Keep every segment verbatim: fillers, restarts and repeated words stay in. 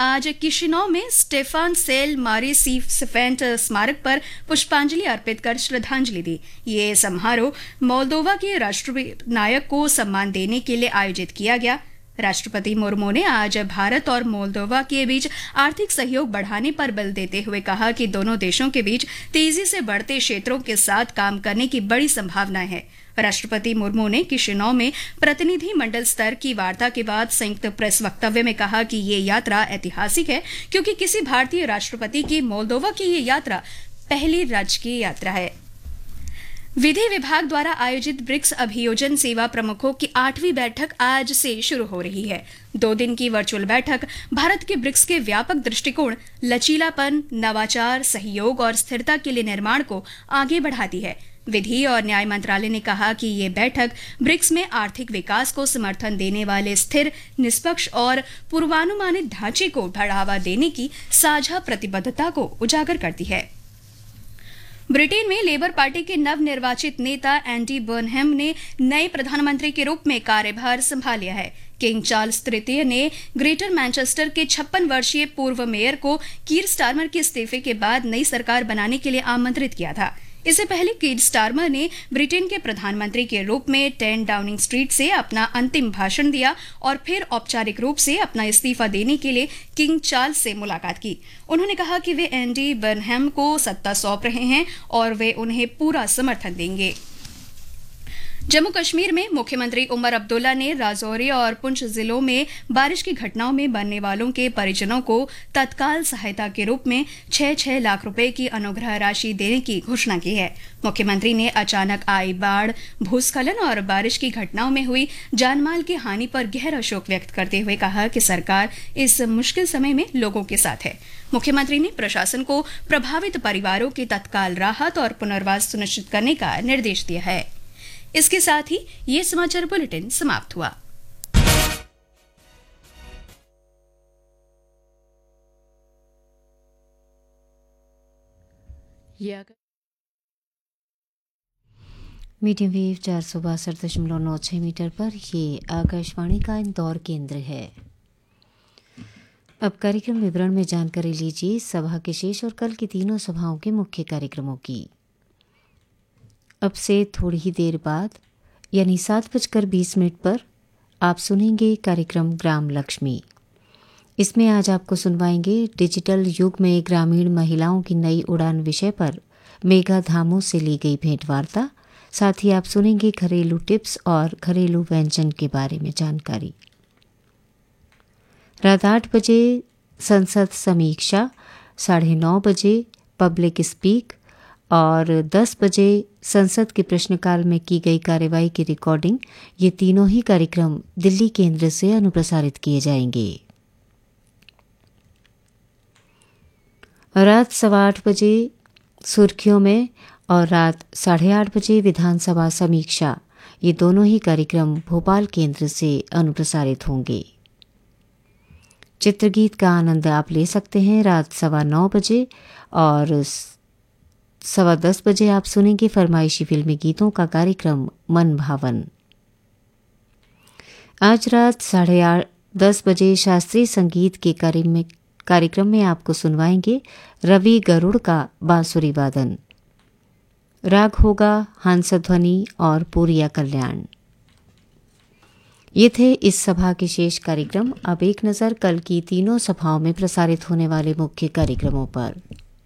आज किशिनौ में Stefan cell मारी सिफेंट स्मारक पर पुष्पांजलि अर्पित कर श्रद्धांजलि दी। ये समारोह मोल्दोवा के राष्ट्रीय नायक को सम्मान देने के लिए आयोजित किया गया। राष्ट्रपति मुर्मू ने आज भारत और मोल्दोवा के बीच आर्थिक सहयोग बढ़ाने पर बल देते हुए कहा कि दोनों देशों के बीच तेजी से बढ़ते क्षेत्रों के साथ काम करने की बड़ी संभावना है। राष्ट्रपति मुर्मू ने किशिनौ में प्रतिनिधि मंडल स्तर की वार्ता के बाद संयुक्त प्रेस वक्तव्य में कहा कि ये यात्रा ऐतिहासिक है क्योंकि किसी भारतीय राष्ट्रपति की मोल्दोवा की ये यात्रा पहली राजकीय यात्रा है। विधि विभाग द्वारा आयोजित ब्रिक्स अभियोजन सेवा प्रमुखों की आठवीं बैठक आज से शुरू हो रही है। दो दिन की वर्चुअल बैठक भारत के ब्रिक्स के व्यापक दृष्टिकोण, लचीलापन, नवाचार, सहयोग और स्थिरता के लिए निर्माण को आगे बढ़ाती है। विधि और न्याय मंत्रालय ने कहा कि ये बैठक ब्रिक्स में आर्थिक विकास को समर्थन देने वाले स्थिर, निष्पक्ष और पूर्वानुमानित ढांचे को बढ़ावा देने की साझा प्रतिबद्धता को उजागर करती है। ब्रिटेन में लेबर पार्टी के नवनिर्वाचित नेता एंडी बर्नहम ने नए प्रधानमंत्री के रूप में कार्यभार संभाल लिया है। किंग चार्ल्स तृतीय ने ग्रेटर मैनचेस्टर के छप्पन वर्षीय पूर्व मेयर को कीर स्टारमर के इस्तीफे के बाद नई सरकार बनाने के लिए आमंत्रित किया था। इससे पहले कीर स्टारमर ने ब्रिटेन के प्रधानमंत्री के रूप में टेन डाउनिंग स्ट्रीट से अपना अंतिम भाषण दिया और फिर औपचारिक रूप से अपना इस्तीफा देने के लिए किंग चार्ल्स से मुलाकात की। उन्होंने कहा कि वे एंडी बर्नहम को सत्ता सौंप रहे हैं और वे उन्हें पूरा समर्थन देंगे। जम्मू कश्मीर में मुख्यमंत्री उमर अब्दुल्ला ने राजौरी और पुंछ जिलों में बारिश की घटनाओं में मरने वालों के परिजनों को तत्काल सहायता के रूप में छह छह लाख रुपए की अनुग्रह राशि देने की घोषणा की है। मुख्यमंत्री ने अचानक आई बाढ़, भूस्खलन और बारिश की घटनाओं में हुई जानमाल की हानि पर गहरा शोक व्यक्त करते हुए कहा कि सरकार इस मुश्किल समय में लोगों के साथ है। मुख्यमंत्री ने प्रशासन को प्रभावित परिवारों की तत्काल राहत और पुनर्वास सुनिश्चित करने का निर्देश दिया है। इसके साथ ही ये समाचार बुलेटिन समाप्त हुआ। मीडियम वेव चार सौ बासठ दशमलव नौ छः मीटर पर ये आकाशवाणी का इंदौर केंद्र है। अब कार्यक्रम विवरण में जानकारी लीजिए सभा के शेष और कल की तीनों सभाओं के मुख्य कार्यक्रमों की। अब से थोड़ी ही देर बाद यानी सात बजकर बीस मिनट पर आप सुनेंगे कार्यक्रम ग्राम लक्ष्मी। इसमें आज आपको सुनवाएंगे डिजिटल युग में ग्रामीण महिलाओं की नई उड़ान विषय पर मेघा धामों से ली गई भेंटवार्ता। साथ ही आप सुनेंगे घरेलू टिप्स और घरेलू व्यंजन के बारे में जानकारी। रात आठ बजे संसद समीक्षा, साढ़े नौ बजे पब्लिक स्पीक और दस बजे संसद के प्रश्नकाल में की गई कार्यवाही की रिकॉर्डिंग। ये तीनों ही कार्यक्रम दिल्ली केंद्र से अनुप्रसारित किए जाएंगे। रात सवा आठ बजे सुर्खियों में और रात साढ़े आठ बजे विधानसभा समीक्षा, ये दोनों ही कार्यक्रम भोपाल केंद्र से अनुप्रसारित होंगे। चित्रगीत का आनंद आप ले सकते हैं रात सवा नौ बजे और सवा दस बजे आप सुनेंगे फरमाइशी फिल्मी गीतों का कार्यक्रम मन भावन। आज रात साढ़े आठ दस बजे शास्त्रीय संगीत के कार्यक्रम में आपको सुनवाएंगे रवि गरुड़ का बांसुरी वादन। राग होगा हंसध्वनि और पूरिया कल्याण। ये थे इस सभा के शेष कार्यक्रम। अब एक नज़र कल की तीनों सभाओं में प्रसारित होने वाले मुख्य कार्यक्रमों पर।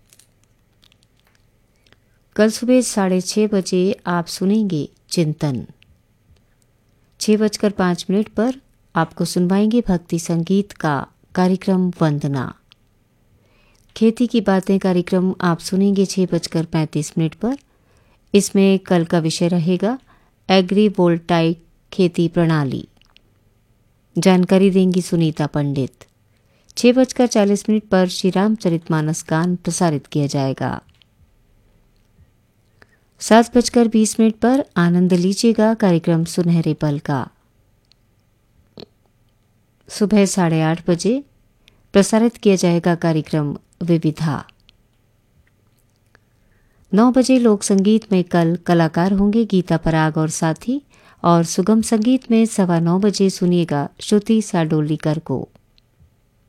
कल सुबह साढ़े छः बजे आप सुनेंगे चिंतन। छः बजकर पाँच मिनट पर आपको सुनवाएंगे भक्ति संगीत का कार्यक्रम वंदना। खेती की बातें कार्यक्रम आप सुनेंगे छः बजकर पैंतीस मिनट पर। इसमें कल का विषय रहेगा एग्री वोल्टाइक खेती प्रणाली। जानकारी देंगी सुनीता पंडित। छः बजकर चालीस मिनट पर श्री रामचरितमानस गान प्रसारित किया जाएगा। सात बजकर बीस मिनट पर आनंद लीजिएगा कार्यक्रम सुनहरे पल का। सुबह साढ़े आठ बजे प्रसारित किया जाएगा कार्यक्रम विविधा। नौ बजे लोक संगीत में कल कलाकार होंगे गीता पराग और साथी, और सुगम संगीत में सवा नौ बजे सुनिएगा श्रुति साडोलीकर को।